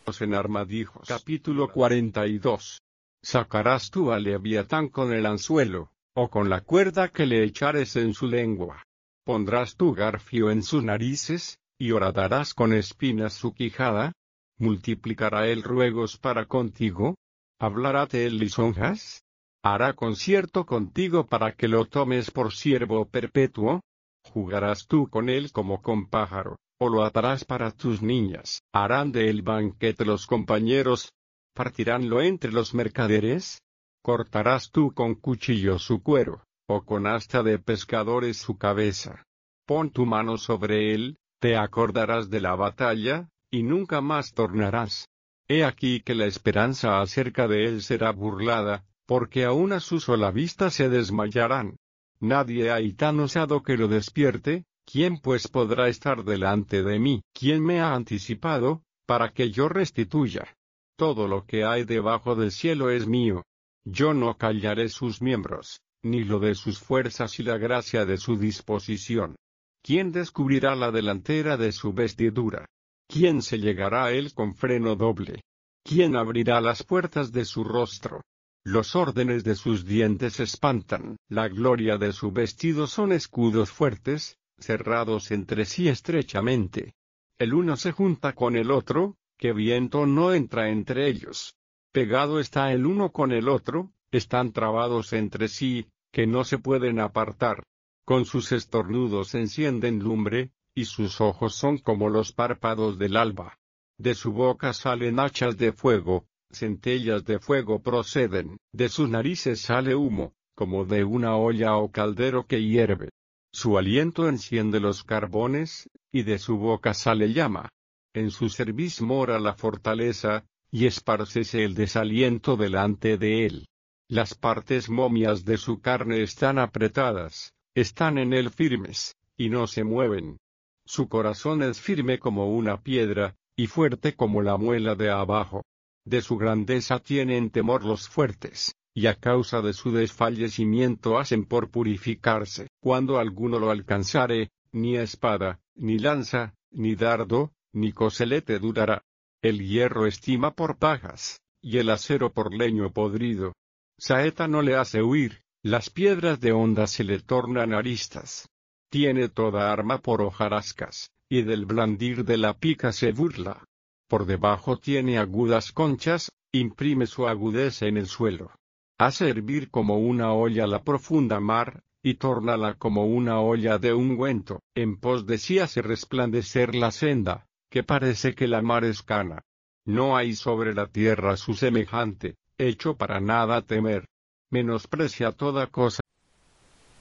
en armadijos. Capítulo 42. ¿Sacarás tú al Leviatán con el anzuelo, o con la cuerda que le echares en su lengua? ¿Pondrás tu garfio en sus narices, y horadarás con espinas su quijada? ¿Multiplicará él ruegos para contigo? ¿Hablaráte él lisonjas? ¿Hará concierto contigo para que lo tomes por siervo perpetuo? ¿Jugarás tú con él como con pájaro, o lo atarás para tus niñas? ¿Harán de él banquete los compañeros? ¿Partiránlo entre los mercaderes? ¿Cortarás tú con cuchillo su cuero, o con asta de pescadores su cabeza? Pon tu mano sobre él, te acordarás de la batalla, y nunca más tornarás. He aquí que la esperanza acerca de él será burlada, porque aun a su sola vista se desmayarán. Nadie hay tan osado que lo despierte. ¿Quién pues podrá estar delante de mí? ¿Quién me ha anticipado, para que yo restituya? Todo lo que hay debajo del cielo es mío. Yo no callaré sus miembros, ni lo de sus fuerzas y la gracia de su disposición. ¿Quién descubrirá la delantera de su vestidura? ¿Quién se llegará a él con freno doble? ¿Quién abrirá las puertas de su rostro? Los órdenes de sus dientes espantan, la gloria de su vestido son escudos fuertes, cerrados entre sí estrechamente. El uno se junta con el otro, que viento no entra entre ellos. Pegado está el uno con el otro, están trabados entre sí, que no se pueden apartar. Con sus estornudos encienden lumbre, y sus ojos son como los párpados del alba. De su boca salen hachas de fuego, centellas de fuego proceden, de sus narices sale humo, como de una olla o caldero que hierve. Su aliento enciende los carbones, y de su boca sale llama. En su cerviz mora la fortaleza, y esparcese el desaliento delante de él. Las partes momias de su carne están apretadas, están en él firmes, y no se mueven. Su corazón es firme como una piedra, y fuerte como la muela de abajo. De su grandeza tienen temor los fuertes, y a causa de su desfallecimiento hacen por purificarse. Cuando alguno lo alcanzare, ni espada, ni lanza, ni dardo, ni coselete durará. El hierro estima por pajas, y el acero por leño podrido. Saeta no le hace huir, las piedras de honda se le tornan aristas. Tiene toda arma por hojarascas, y del blandir de la pica se burla. Por debajo tiene agudas conchas, imprime su agudeza en el suelo. Hace hervir como una olla la profunda mar, y tórnala como una olla de ungüento. En pos de sí hace resplandecer la senda, que parece que la mar es cana. No hay sobre la tierra su semejante, hecho para nada temer. Menosprecia toda cosa